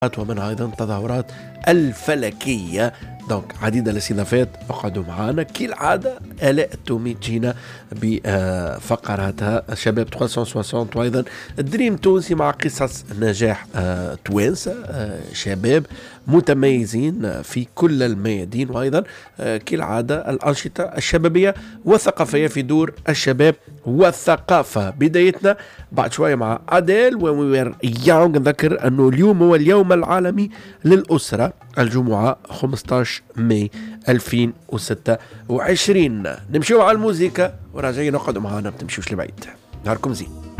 ومنها أيضا تظاهرات الفلكية. دونك عديدة الاستضافات، اقعدوا معنا كالعادة. آلاء التومي تجينا بفقراتها شباب 360 وأيضا دريم تونسي مع قصص نجاح توانسة، شباب متميزين في كل الميادين، وأيضا كالعادة الأنشطة الشبابية والثقافية في دور الشباب والثقافة. بدايتنا بعد شوية مع أديل ووير يونغ. نذكر أنه اليوم هو اليوم العالمي للأسرة، الجمعة 15 ماي 2026. نمشيو على الموسيقى وراجعين نقعدوا معانا، ما تمشيوش لبعيد. نهاركم زين.